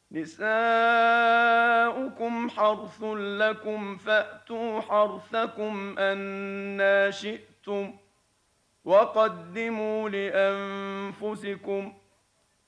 نساؤكم حرث لكم فأتوا حرثكم أنى شئتم وقدموا لأنفسكم